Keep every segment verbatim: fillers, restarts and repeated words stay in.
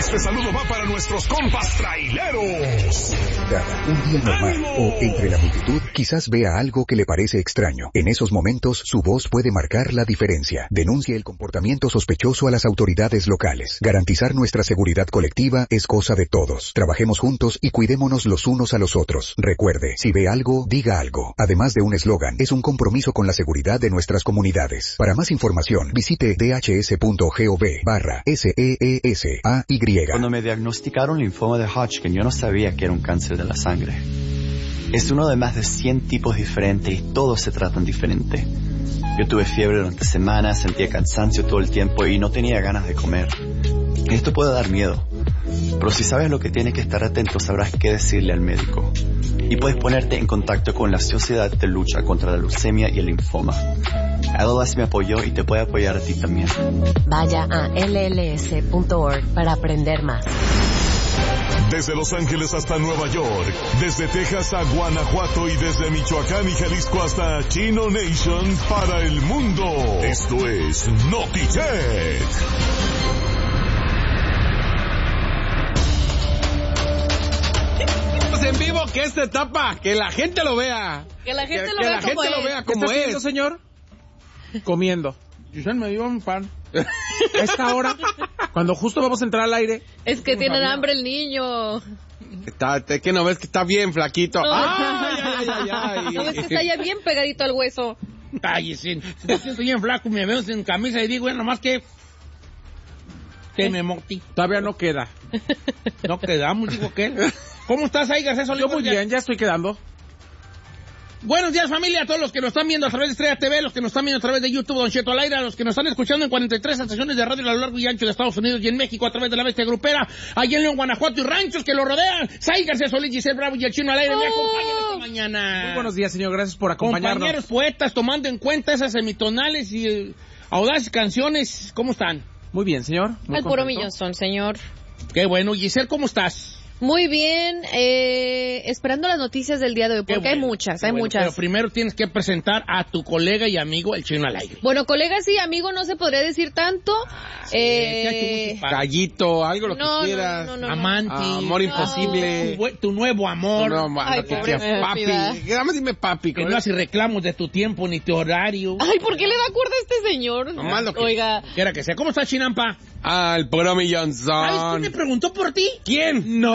Este saludo va para nuestros compas traileros. Un día normal ¡Ánimo! o entre la multitud quizás vea algo que le parece extraño. En esos momentos su voz puede marcar la diferencia. Denuncie el comportamiento sospechoso a las autoridades locales. Garantizar nuestra seguridad colectiva es cosa de todos. Trabajemos juntos y cuidémonos los unos a los otros. Recuerde, si ve algo, diga algo. Además de un eslogan, es un compromiso con la seguridad de nuestras comunidades. Para más información, visite dhs.gov barra S E E S A Y. Cuando me diagnosticaron linfoma de Hodgkin, yo no sabía que era un cáncer de la sangre. Es uno de más de cien tipos diferentes y todos se tratan diferente. Yo tuve fiebre durante semanas, sentía cansancio todo el tiempo y no tenía ganas de comer. Esto puede dar miedo, pero si sabes lo que tienes que estar atento, sabrás qué decirle al médico. Y puedes ponerte en contacto con la Sociedad de Lucha contra la Leucemia y el Linfoma. L L S me apoyó y te puede apoyar a ti también. Vaya a L L S punto org para aprender más. Desde Los Ángeles hasta Nueva York, desde Texas a Guanajuato y desde Michoacán y Jalisco hasta Chino Nation para el mundo. Esto es Noticheck. En vivo, que esta etapa, que la gente lo vea. Que la gente que, lo que vea la como gente es. lo vea como ¿Qué está es. haciendo, señor? Comiendo. Giselle me dio un pan. A esta hora, cuando justo vamos a entrar al aire. Es que tienen hambre el niño. Está, te, que no ves que está bien flaquito. No. Ay, ay, ay, ay. No ves que está ya bien pegadito al hueso. Ay, sí. Me siento bien flaco, me veo sin camisa y digo, bueno, nomás que... Que me moti. Todavía no queda. No quedamos, digo que... ¿Cómo estás ahí, Garcés Yo muy bien, ya estoy quedando. Buenos días, familia, a todos los que nos están viendo a través de Estrella T V, los que nos están viendo a través de YouTube, Don Cheto al aire, a los que nos están escuchando en cuarenta y tres estaciones de radio a lo largo y ancho de Estados Unidos y en México a través de la Bestia Grupera, allá en León, Guanajuato y ranchos que lo rodean. Sai García Solís, Giselle Bravo y el Chino al aire me acompañan esta mañana. Muy buenos días, señor, gracias por acompañarnos. Compañeros poetas, tomando en cuenta esas semitonales y eh, audaces canciones, ¿cómo están? Muy bien, señor. Muy Al puro contento. millón son, señor. Qué bueno. Giselle, ¿cómo estás? Muy bien, eh, esperando las noticias del día de hoy, porque Qué hay bueno, muchas, qué hay bueno. muchas. Pero primero tienes que presentar a tu colega y amigo, el Chino al aire. Bueno, colega sí, amigo no se podría decir tanto. Sí, eh, te ha hecho mucho pa- Gallito, algo lo No, que quieras. no, no, no. Amante. Ah, amor imposible. Tu, tu nuevo amor. No, no, Ay, no te pobre quieras, Pepe, ¿verdad? papi. Nada más dime papi. Que con no eso. hace reclamos de tu tiempo ni tu horario. Ay, ¿por qué le da cuerda a este señor? No, más lo que- Oiga, Quiera que sea. ¿Cómo estás, Chinampa? Al puro millón ¿Sabes quién me preguntó por ti? ¿Quién? No.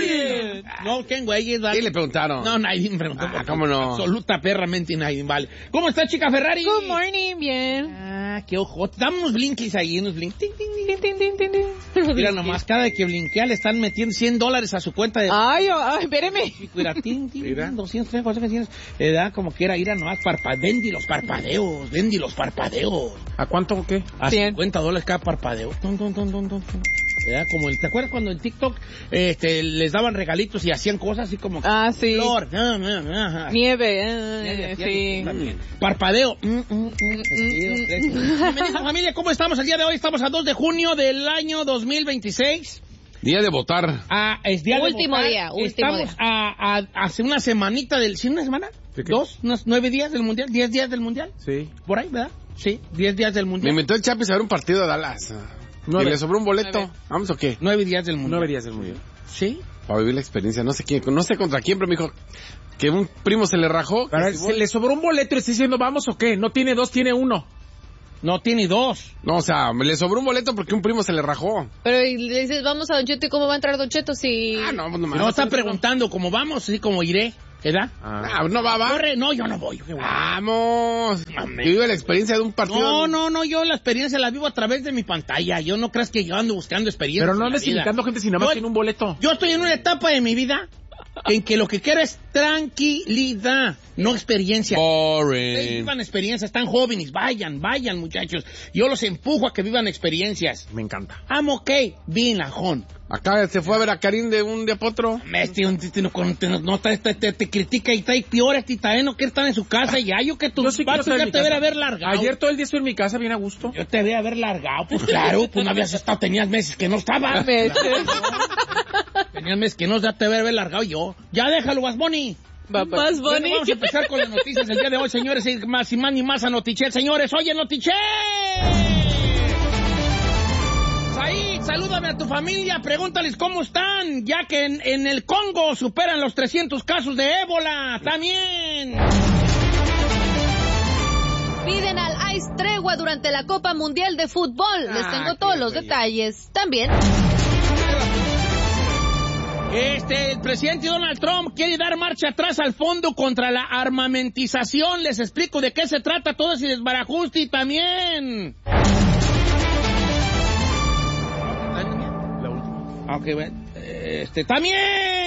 No, ¿quién, güey? ¿Quién le preguntaron? No, nadie me preguntó Ah, por ti. ¿cómo no? Absoluta perramente nadie, vale. ¿Cómo está, chica Ferrari? good morning, bien. Ah, qué ojo. Dame unos blinkies ahí, unos blinkies. Ting, ting, ting. Tin, tin, tin, tin, tin. Mira nomás, cada que blinkea le están metiendo cien dólares a su cuenta de... Ay, oh, ay, espéreme. Mira, tin, tin, Mira. doscientos, trescientos, cuatrocientos, le da como que era ir a nomás parpadeos. Vendi los parpadeos, vendi los parpadeos. ¿A cuánto o qué? A cien. cincuenta dólares cada parpadeo. Tum, tum, tum, tum, tum, tum. Le da como el, ¿te acuerdas cuando en TikTok este, les daban regalitos y hacían cosas así como... Ah, sí. Flor. Ah, ah, ah, ah. Nieve, Nieve, eh, hacían sí. también. Parpadeo. Mm, mm, mm. Bienvenidos, familia, ¿cómo estamos el día de hoy? Estamos a dos de junio del año dos mil veintiséis. Día de votar. Ah, es día de Último votar. día, último Estamos día. A, a, hace una semanita del... ¿Sí, una semana? ¿De qué? ¿Dos? ¿Unos nueve días del Mundial? ¿Diez días del Mundial? Sí. Por ahí, ¿verdad? Sí, diez días del Me Mundial. inventó el Chapis a ver un partido de Dallas. Nueve. Y le sobró un boleto. Nueve. ¿Vamos o qué? Nueve días del Mundial. Nueve días del mundial. Sí. Para vivir la experiencia. No sé quién, no sé contra quién, pero me dijo que un primo se le rajó. Para, que se le sobró un boleto y está diciendo, ¿vamos o qué? No tiene dos, tiene uno. No tiene dos. No, o sea, me le sobró un boleto porque un primo se le rajó. Pero y le dices, vamos a Don Cheto, ¿y cómo va a entrar Don Cheto si...? Ah, no, no, No, está preguntando cómo vamos, así como iré, ¿verdad? Ah, no va, va. Corre, no, yo no voy. Yo voy. Vamos. Mame. Que vive la experiencia de un partido. No, no, no, yo la experiencia la vivo a través de mi pantalla. Yo no creas que yo ando buscando experiencia. Pero no en la andes vida. invitando gente si nada más Yo- tiene un boleto. Yo estoy en una etapa de mi vida en que lo que quiero es tranquilidad, no experiencia. Ustedes Boring. vivan experiencias, están jóvenes, vayan, vayan muchachos. Yo los empujo a que vivan experiencias. Me encanta. I'm okay being a home. Acá se fue a ver a Karim de un día para otro. Este, un- este, no, con- te, no, te, te, te, te critica y está ahí peor, este está no quiere estar en su casa y ya, yo que tú Yo sí quiero vas estar a en mi te ver casa. a ver largado. Ayer todo el día estuve en mi casa bien a gusto. Yo te voy a ver largado, pues claro, pues no habías estado, tenías meses que no estabas. Tenías meses que no, ya te voy a ver largado yo. Ya déjalo, Bad Bunny. Más Bueno, bonito. vamos a empezar con las noticias del día de hoy, señores, y más y más ni más a Notichel, señores. Oye, Notichel. Said, salúdame a tu familia, pregúntales cómo están, ya que en, en el Congo superan los trescientos casos de ébola. También piden al ICE tregua durante la Copa Mundial de Fútbol. Les Ah, tengo qué todos los bello. detalles. También, Este, el presidente Donald Trump quiere dar marcha atrás al fondo contra la armamentización. Les explico de qué se trata todo ese desbarajuste y también... La última. Ok, bueno. Este, también...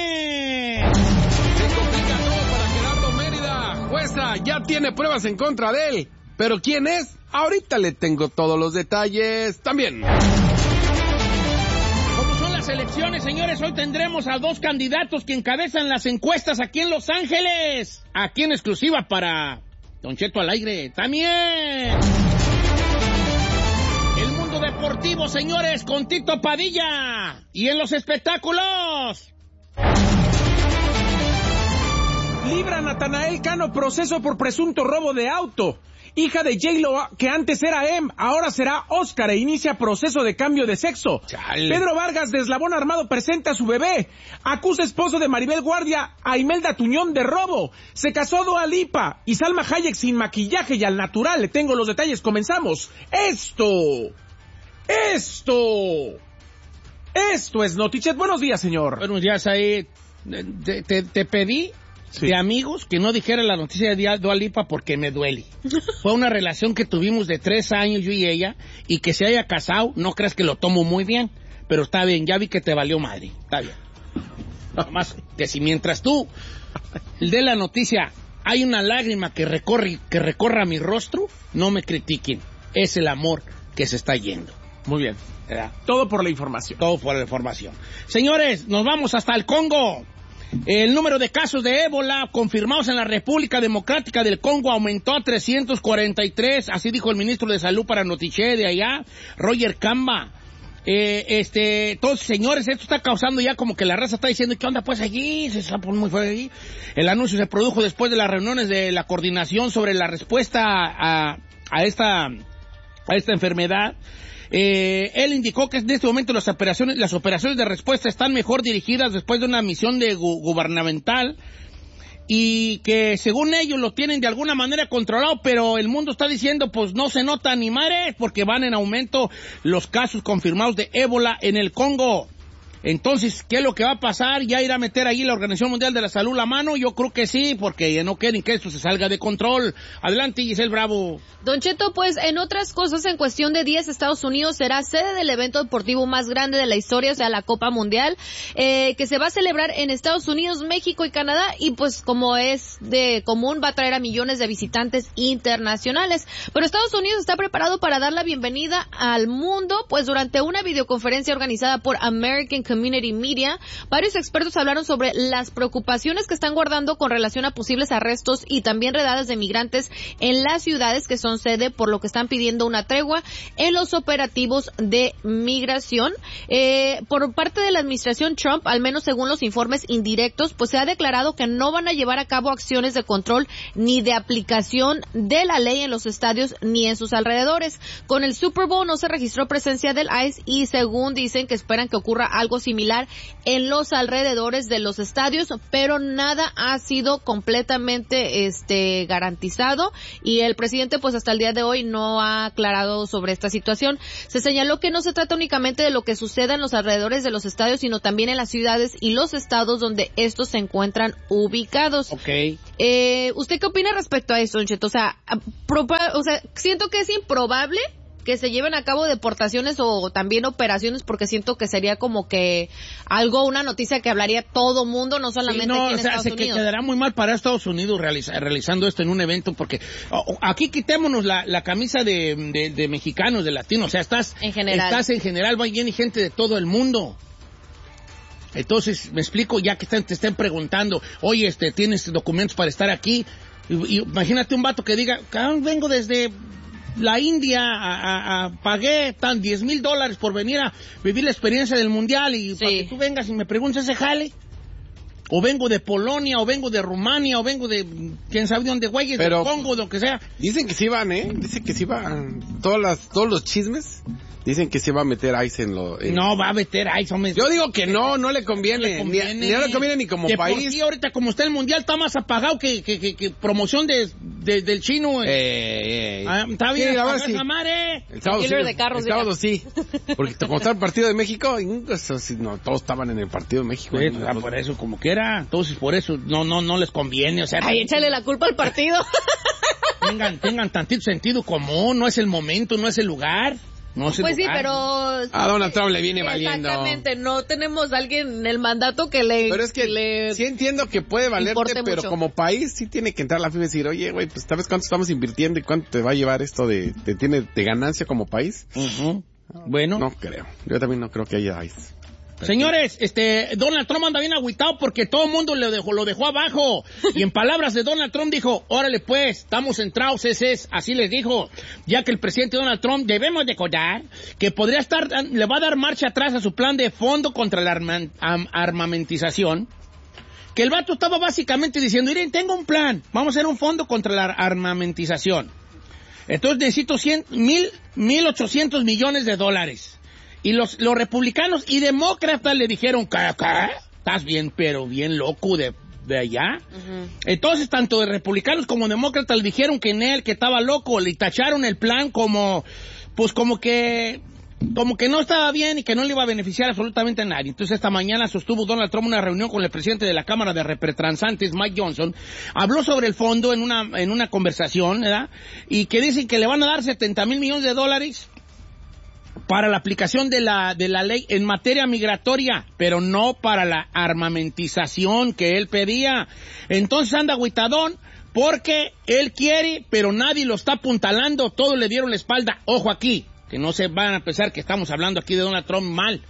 Se complica todo para Gerardo Mérida. Jueza ya tiene pruebas en contra de él. ¿Pero quién es? Ahorita le tengo todos los detalles. También. Como son las elecciones, señores, hoy tendremos a dos candidatos que encabezan las encuestas aquí en Los Ángeles. Aquí en exclusiva para Don Cheto al aire. También... El mundo deportivo, señores, con Tito Padilla. Y en los espectáculos... Libra Natanael Cano proceso por presunto robo de auto. Hija de J-Lo, que antes era M, ahora será Oscar e inicia proceso de cambio de sexo. Chale. Pedro Vargas de Eslabón Armado presenta a su bebé. Acusa esposo de Maribel Guardia a Imelda Tuñón de robo. Se casó Dua Lipa y Salma Hayek sin maquillaje y al natural. Le tengo los detalles. Comenzamos. Esto. Esto. Esto es Notichet. Buenos días, señor. Buenos días, ahí. Te, te, te pedí Sí. de amigos que no dijera la noticia de Dua Lipa porque me duele. Fue una relación que tuvimos de tres años yo y ella, y que se haya casado, no creas que lo tomo muy bien, pero está bien, ya vi que te valió madre, está bien. Nomás que si mientras tú de la noticia hay una lágrima que recorre, que recorra mi rostro, no me critiquen, es el amor que se está yendo. Muy bien. ¿Verdad? Todo por la información. Todo por la información. Señores, nos vamos hasta el Congo. El número de casos de ébola confirmados en la República Democrática del Congo aumentó a trescientos cuarenta y tres, así dijo el ministro de Salud para Notiche de allá, Roger Kamba. Eh, este, entonces, señores, esto está causando ya como que la raza está diciendo, ¿qué onda pues allí? Se está poniendo muy fuerte allí. El anuncio se produjo después de las reuniones de la coordinación sobre la respuesta a, a esta, a esta enfermedad. Eh, él indicó que en este momento las operaciones, las operaciones de respuesta están mejor dirigidas después de una misión de gu- gubernamental y que según ellos lo tienen de alguna manera controlado, pero el mundo está diciendo pues no se nota ni madre porque van en aumento los casos confirmados de ébola en el Congo. Entonces, ¿qué es lo que va a pasar? ¿Ya irá a meter ahí la Organización Mundial de la Salud la mano? Yo creo que sí, porque ya no quieren que esto se salga de control. Adelante, Giselle Bravo. Don Cheto, pues en otras cosas, en cuestión de días, Estados Unidos será sede del evento deportivo más grande de la historia, o sea, la Copa Mundial, eh, que se va a celebrar en Estados Unidos, México y Canadá, y pues como es de común, va a traer a millones de visitantes internacionales. Pero Estados Unidos está preparado para dar la bienvenida al mundo, pues durante una videoconferencia organizada por American Community Media, varios expertos hablaron sobre las preocupaciones que están guardando con relación a posibles arrestos y también redadas de migrantes en las ciudades que son sede, por lo que están pidiendo una tregua en los operativos de migración. Eh, por parte de la administración Trump, al menos según los informes indirectos, pues se ha declarado que no van a llevar a cabo acciones de control ni de aplicación de la ley en los estadios ni en sus alrededores. Con el Super Bowl no se registró presencia del ICE y según dicen que esperan que ocurra algo similar en los alrededores de los estadios, pero nada ha sido completamente este garantizado y el presidente pues hasta el día de hoy no ha aclarado sobre esta situación. Se señaló que no se trata únicamente de lo que suceda en los alrededores de los estadios, sino también en las ciudades y los estados donde estos se encuentran ubicados. Ok. Eh, ¿Usted qué opina respecto a esto, Don Cheto? O sea, proba- o sea, siento que es improbable que se lleven a cabo deportaciones o también operaciones, porque siento que sería como que algo, una noticia que hablaría todo mundo, no solamente Sí, no, aquí en o sea, Estados se que Unidos. quedará muy mal para Estados Unidos realiza, realizando esto en un evento, porque oh, aquí quitémonos la, la camisa de, de, de mexicanos, de latinos, o sea, estás En general. estás en general, va bien y gente de todo el mundo. Entonces, me explico, ya que están, te estén preguntando, oye, este, ¿tienes documentos para estar aquí? Y, y, imagínate un vato que diga, cabrón, vengo desde la India, a, a, a, pagué tan diez mil dólares por venir a vivir la experiencia del mundial y Sí. para que tú vengas y me preguntes ese jale. o vengo de Polonia, o vengo de Rumania, o vengo de quién sabe dónde, güeyes, de Congo, de lo que sea. Dicen que sí van, ¿eh? Dicen que sí van. Todas las, todos los chismes dicen que sí va a meter ICE en lo... En... No, va a meter ICE, hombre. Yo digo que no, no le conviene. No le conviene. Ni, ni no le conviene ni como de país. Por sí, ahorita como está el mundial, está más apagado que, que, que, que promoción de, de, del chino. Eh, eh, eh. Ah, está bien, sí, ahora sí. Madre. El sábado, sí, de carros, el sábado sí. Porque como está el partido de México, eso sí, no, todos estaban en el partido de México. Sí, ¿no? Por eso, como quiera. Entonces, por eso no, no, no les conviene. O sea, ay, échale la culpa al partido. Tengan, tengan tantito sentido común, no es el momento, no es el lugar. No pues sí, pero... A Donald Trump le viene valiendo. Exactamente, no tenemos a alguien en el mandato que le... Pero es que le sí entiendo que puede valerte, pero mucho. Como país sí tiene que entrar la FIFA y decir, oye, güey, pues ¿sabes cuánto estamos invirtiendo y cuánto te va a llevar esto de, te tiene de ganancia como país? Uh-huh. Bueno. No creo, yo también no creo que haya ICE. Señores, este, Donald Trump anda bien agüitado porque todo el mundo lo dejó, lo dejó abajo. Y en palabras de Donald Trump dijo, órale pues, estamos centrados, ese es, así les dijo. Ya que el presidente Donald Trump, debemos de acordar que podría estar, le va a dar marcha atrás a su plan de fondo contra la arma, armamentización. Que el vato estaba básicamente diciendo, miren, tengo un plan, vamos a hacer un fondo contra la armamentización. Entonces necesito cien, mil, mil ochocientos millones de dólares. Y los, los republicanos y demócratas le dijeron, ¿qué, qué? Estás bien, pero bien loco de, de allá. Uh-huh. Entonces, tanto de republicanos como demócratas le dijeron que en él, que estaba loco, le tacharon el plan como, pues como que, como que no estaba bien y que no le iba a beneficiar absolutamente a nadie. Entonces, esta mañana sostuvo Donald Trump una reunión con el presidente de la Cámara de Representantes, Mike Johnson. Habló sobre el fondo en una, en una conversación, ¿verdad? Y que dicen que le van a dar setenta mil millones de dólares para la aplicación de la, de la ley en materia migratoria, pero no para la armamentización que él pedía. Entonces anda agüitadón porque él quiere, pero nadie lo está apuntalando, todos le dieron la espalda. Ojo aquí, que no se van a pensar que estamos hablando aquí de Donald Trump mal.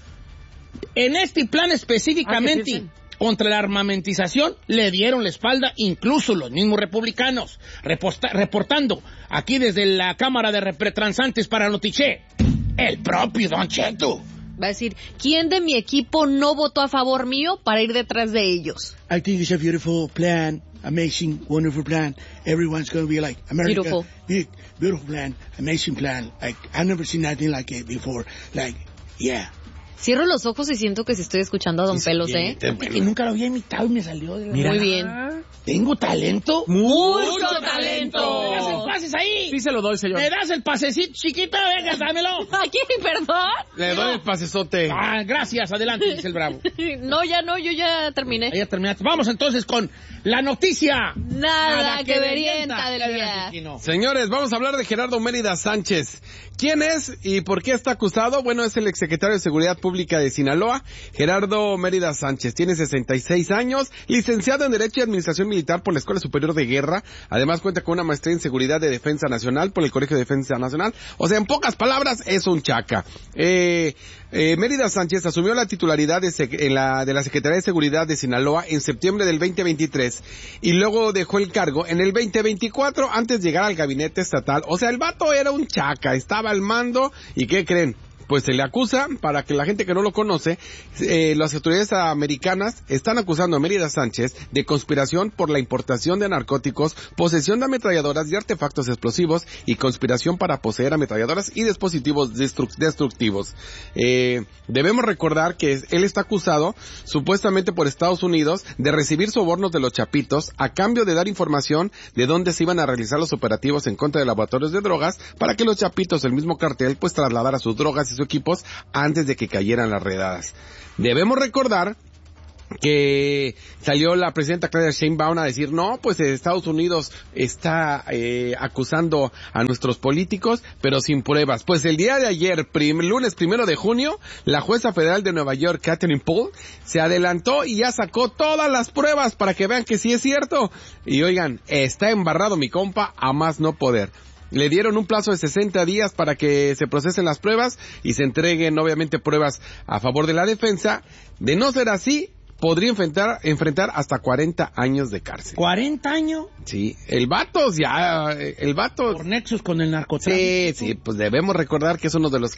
En este plan específicamente contra la armamentización le dieron la espalda incluso los mismos republicanos. Reposta, reportando aquí desde la Cámara de Representantes para Notiche, el propio Don Cheto. Va a decir, ¿quién de mi equipo no votó a favor mío para ir detrás de ellos? I think it's a beautiful plan, amazing, wonderful plan. Everyone's going to be like, America, beautiful. Big, beautiful plan, amazing plan. Like, I've never seen nothing like it before. Like, yeah. Cierro los ojos y siento que se estoy escuchando a Don sí, Pelos, ¿eh? Bueno. Que nunca lo había imitado y me salió de la... Mira. Muy bien. ¿Tengo talento? ¡Mucho, Mucho talento! ¿Me das el pases ahí? Sí se lo doy, señor. ¿Me das el pasecito, chiquita? Venga, dámelo. ¿Aquí, perdón? Le doy el pasesote. Ah, gracias. Adelante, dice el Bravo. No, ya no, yo ya terminé. Ya terminaste. Vamos entonces con la noticia. Nada, Nada que, que verienta del día. Señores, vamos a hablar de Gerardo Mérida Sánchez. ¿Quién es y por qué está acusado? Bueno, es el exsecretario de Seguridad Pública de Sinaloa, Gerardo Mérida Sánchez. Tiene sesenta y seis años, licenciado en Derecho y Administración Militar por la Escuela Superior de Guerra. Además cuenta con una maestría en Seguridad de Defensa Nacional por el Colegio de Defensa Nacional. O sea, en pocas palabras, es un chaca. Eh... Eh, Mérida Sánchez asumió la titularidad de, sec- en la, de la Secretaría de Seguridad de Sinaloa en septiembre del veinte veintitrés y luego dejó el cargo en el veinte veinticuatro antes de llegar al gabinete estatal. O sea, el vato era un chaca, estaba al mando y ¿qué creen? Pues se le acusa, para que la gente que no lo conoce, eh, las autoridades americanas están acusando a Mérida Sánchez de conspiración por la importación de narcóticos, posesión de ametralladoras y artefactos explosivos y conspiración para poseer ametralladoras y dispositivos destru- destructivos. Eh, debemos recordar que él está acusado, supuestamente por Estados Unidos, de recibir sobornos de los chapitos a cambio de dar información de dónde se iban a realizar los operativos en contra de laboratorios de drogas para que los chapitos, el mismo cartel, pues trasladara sus drogas y sus equipos antes de que cayeran las redadas. Debemos recordar que salió la presidenta Claudia Sheinbaum a decir, no, pues Estados Unidos está eh, acusando a nuestros políticos, pero sin pruebas. Pues el día de ayer, prim, lunes primero de junio, la jueza federal de Nueva York, Katherine Poole, se adelantó y ya sacó todas las pruebas para que vean que sí es cierto. Y oigan, está embarrado mi compa a más no poder. Le dieron un plazo de sesenta días para que se procesen las pruebas y se entreguen, obviamente, pruebas a favor de la defensa. De no ser así, podría enfrentar, enfrentar hasta cuarenta años de cárcel. ¿cuarenta años? Sí, el vato, ya, el vato... Por nexos con el narcotráfico. Sí, sí, pues debemos recordar que es uno de los